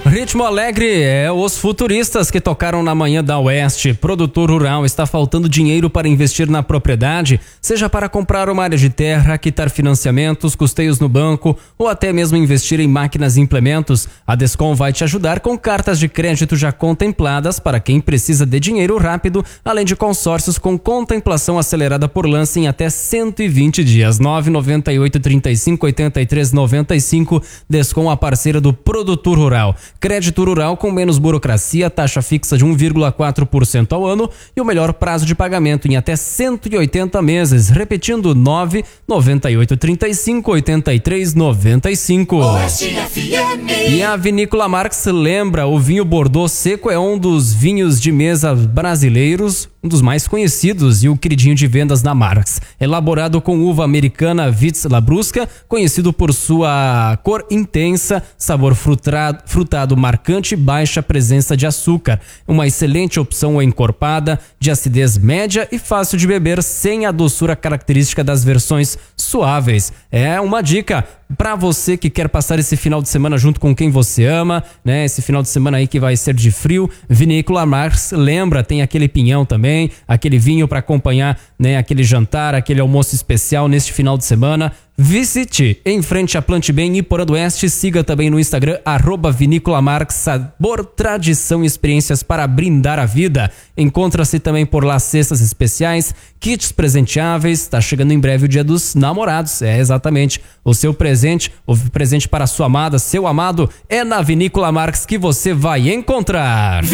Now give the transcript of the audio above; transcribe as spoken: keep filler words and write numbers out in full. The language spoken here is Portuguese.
Ritmo alegre é os futuristas que tocaram na manhã da Oeste. Produtor rural, está faltando dinheiro para investir na propriedade, seja para comprar uma área de terra, quitar financiamentos, custeios no banco ou até mesmo investir em máquinas e implementos. A Descom vai te ajudar com cartas de crédito já contempladas para quem precisa de dinheiro rápido, além de consórcios com contemplação acelerada por lance em até cento e vinte dias. nove nove oito, trinta e cinco, oitenta e três, noventa e cinco. Descom, a parceira do produtor rural. Crédito rural com menos burocracia, taxa fixa de um vírgula quatro por cento ao ano e o melhor prazo de pagamento em até cento e oitenta meses. Repetindo, nove nove oito, trinta e cinco, oitenta e três, noventa e cinco. E a Vinícola Marques lembra, o vinho Bordeaux Seco é um dos vinhos de mesa brasileiros, um dos mais conhecidos e o queridinho de vendas da Marques. Elaborado com uva americana Vitis Labrusca, conhecido por sua cor intensa, sabor frutado, frutado marcante e baixa presença de açúcar. Uma excelente opção encorpada, de acidez média e fácil de beber, sem a doçura característica das versões suaves. É uma dica para você que quer passar esse final de semana junto com quem você ama, né? Esse final de semana aí que vai ser de frio. Vinícola Marques lembra, tem aquele pinhão também, aquele vinho para acompanhar, né? Aquele jantar, aquele almoço especial neste final de semana. Visite em frente a Plante Bem, Iporã do Oeste. Siga também no Instagram, arroba Vinícola Marques, sabor, tradição e experiências para brindar a vida. Encontra-se também por lá cestas especiais, kits presenteáveis. Está chegando em breve o Dia dos Namorados. É exatamente o seu presente, o presente para a sua amada, seu amado, é na Vinícola Marques que você vai encontrar.